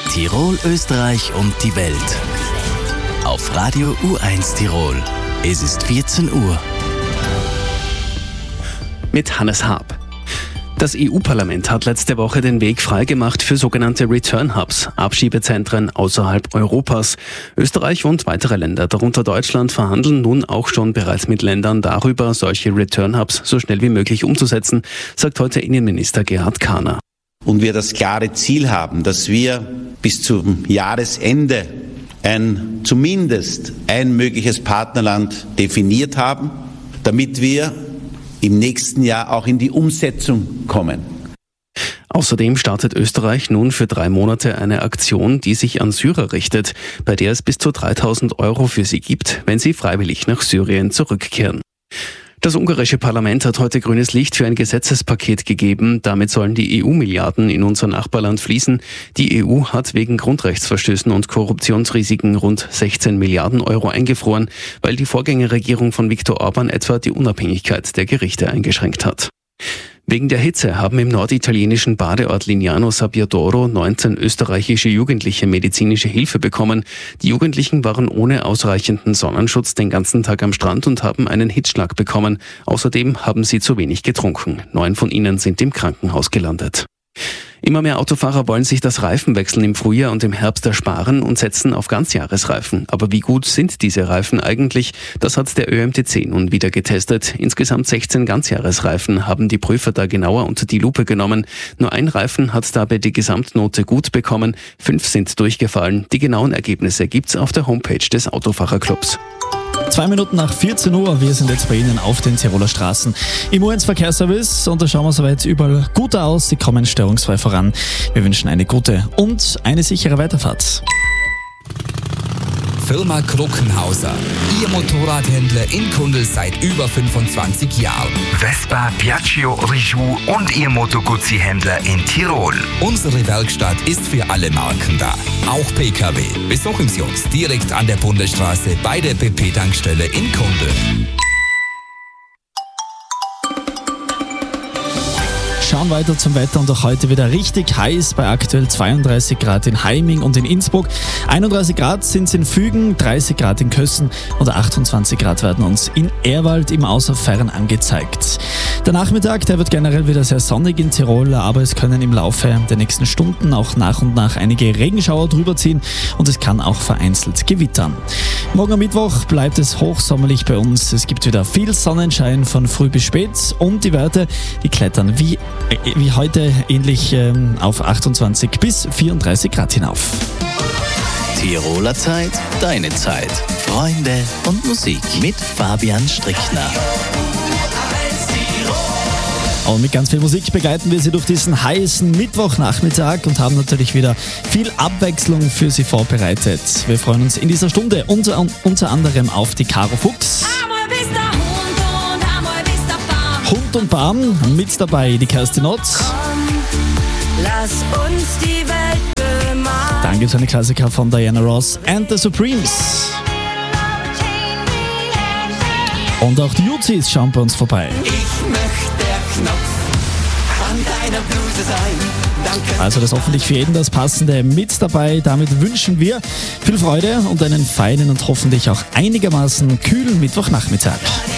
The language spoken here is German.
Tirol, Österreich und die Welt. Auf Radio U1 Tirol. Es ist 14 Uhr. Mit Hannes Haab. Das EU-Parlament hat letzte Woche den Weg freigemacht für sogenannte Return Hubs, Abschiebezentren außerhalb Europas. Österreich und weitere Länder, darunter Deutschland, verhandeln nun auch schon bereits mit Ländern darüber, solche Return Hubs so schnell wie möglich umzusetzen, sagt heute Innenminister Gerhard Kahner. Und wir das klare Ziel haben, dass wir bis zum Jahresende zumindest ein mögliches Partnerland definiert haben, damit wir im nächsten Jahr auch in die Umsetzung kommen. Außerdem startet Österreich nun für 3 Monate eine Aktion, die sich an Syrer richtet, bei der es bis zu 3.000 € für sie gibt, wenn sie freiwillig nach Syrien zurückkehren. Das ungarische Parlament hat heute grünes Licht für ein Gesetzespaket gegeben. Damit sollen die EU-Milliarden in unser Nachbarland fließen. Die EU hat wegen Grundrechtsverstößen und Korruptionsrisiken rund 16 Milliarden € eingefroren, weil die Vorgängerregierung von Viktor Orban etwa die Unabhängigkeit der Gerichte eingeschränkt hat. Wegen der Hitze haben im norditalienischen Badeort Lignano Sabbiadoro 19 österreichische Jugendliche medizinische Hilfe bekommen. Die Jugendlichen waren ohne ausreichenden Sonnenschutz den ganzen Tag am Strand und haben einen Hitzschlag bekommen. Außerdem haben sie zu wenig getrunken. 9 von ihnen sind im Krankenhaus gelandet. Immer mehr Autofahrer wollen sich das Reifenwechseln im Frühjahr und im Herbst ersparen und setzen auf Ganzjahresreifen. Aber wie gut sind diese Reifen eigentlich? Das hat der ÖMTC nun wieder getestet. Insgesamt 16 Ganzjahresreifen haben die Prüfer da genauer unter die Lupe genommen. Nur ein Reifen hat dabei die Gesamtnote gut bekommen. 5 sind durchgefallen. Die genauen Ergebnisse gibt's auf der Homepage des Autofahrerclubs. 2 Minuten nach 14 Uhr, wir sind jetzt bei Ihnen auf den Tiroler Straßen im U1 Verkehrsservice und da schauen wir soweit überall gut aus, Sie kommen störungsfrei voran. Wir wünschen eine gute und eine sichere Weiterfahrt. Firma Kruckenhauser, Ihr Motorradhändler in Kundl seit über 25 Jahren. Vespa, Piaggio, Rijou und Ihr Moto Guzzi-Händler in Tirol. Unsere Werkstatt ist für alle Marken da, auch PKW. Besuchen Sie uns direkt an der Bundesstraße bei der BP-Tankstelle in Kundl. Schauen weiter zum Wetter und auch heute wieder richtig heiß bei aktuell 32 Grad in Heiming und in Innsbruck. 31 Grad sind es in Fügen, 30 Grad in Kössen und 28 Grad werden uns in Ehrwald im Außerfern angezeigt. Der Nachmittag, der wird generell wieder sehr sonnig in Tirol, aber es können im Laufe der nächsten Stunden auch nach und nach einige Regenschauer drüber ziehen und es kann auch vereinzelt gewittern. Morgen am Mittwoch bleibt es hochsommerlich bei uns. Es gibt wieder viel Sonnenschein von früh bis spät und die Werte, die klettern wie heute ähnlich auf 28 bis 34 Grad hinauf. Tiroler Zeit, deine Zeit. Freunde und Musik mit Fabian Strickner. Und mit ganz viel Musik begleiten wir Sie durch diesen heißen Mittwochnachmittag und haben natürlich wieder viel Abwechslung für Sie vorbereitet. Wir freuen uns in dieser Stunde unter anderem auf die Caro Fuchs. Hund und Bam, mit dabei die Kerstin Otz. Lass uns die Welt bemalen. Dann gibt es eine Klassiker von Diana Ross and the Supremes. Und auch die Juzis schauen bei uns vorbei. Ich möchte der Knopf an deiner Bluse sein. Danke. Also das hoffentlich für jeden das Passende mit dabei. Damit wünschen wir viel Freude und einen feinen und hoffentlich auch einigermaßen kühlen Mittwochnachmittag.